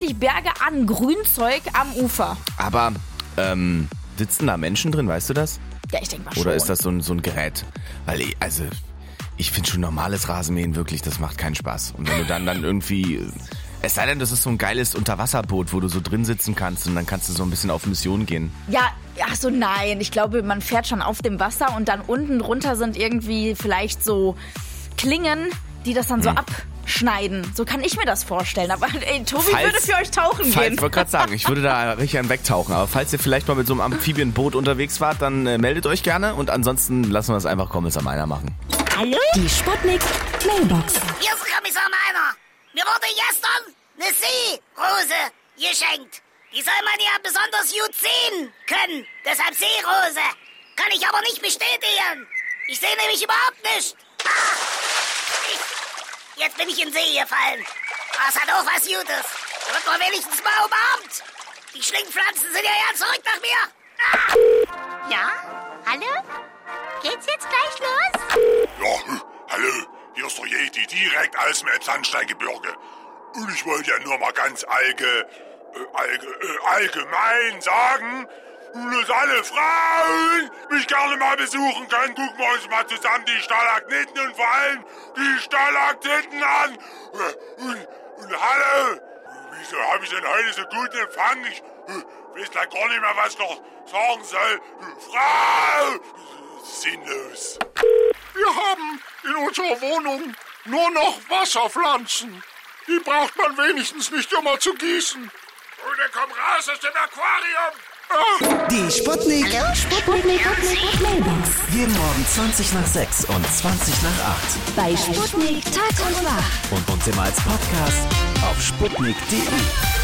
wirklich Berge an Grünzeug am Ufer. Aber, sitzen da Menschen drin, weißt du das? Ja, ich denke mal schon. Oder ist das so ein Gerät? Weil, ich finde schon normales Rasenmähen wirklich, das macht keinen Spaß. Und wenn du dann irgendwie... Es sei denn, das ist so ein geiles Unterwasserboot, wo du so drin sitzen kannst und dann kannst du so ein bisschen auf Mission gehen. Ja, ach so, nein. Ich glaube, man fährt schon auf dem Wasser und dann unten drunter sind irgendwie vielleicht so Klingen, die das dann so abschneiden. So kann ich mir das vorstellen. Aber Tobi würde für euch tauchen gehen. Ich wollte gerade sagen, ich würde da richtig einen wegtauchen. Aber falls ihr vielleicht mal mit so einem Amphibienboot unterwegs wart, dann meldet euch gerne. Und ansonsten lassen wir es einfach Kommissar Meiner machen. Hallo? Die Sputnik Mailbox. Hier ist Kommissar Meiner. Mir wurde gestern eine Seerose geschenkt. Die soll man ja besonders gut sehen können. Deshalb Seerose. Kann ich aber nicht bestätigen. Ich sehe nämlich überhaupt nicht. Jetzt bin ich in den See gefallen. Das hat auch was Gutes. Wird man wenigstens mal umarmt. Die Schlingpflanzen sind ja zurück nach mir. Ja? Hallo? Geht's jetzt gleich los? Ja, hallo, hier ist der Yeti, direkt aus dem Elbsandsteingebirge. Und ich wollte ja nur mal ganz allgemein sagen, dass alle Frauen mich gerne mal besuchen können. Gucken wir uns mal zusammen die Stalagniten und vor allem die Stalaktiten an. Und hallo, wieso habe ich denn heute so guten Empfang? Ich weiß gleich gar nicht mehr, was ich noch sagen soll. Frau! Sinnlos. Wir haben in unserer Wohnung nur noch Wasserpflanzen. Die braucht man wenigstens nicht immer zu gießen. Und dann komm raus aus dem Aquarium. Die Sputnik. Hallo? Sputnik Mailbox. Jeden Morgen 20 nach 6 und 20 nach 8. Bei Sputnik Tag und Wach. Und uns immer als Podcast auf sputnik.de.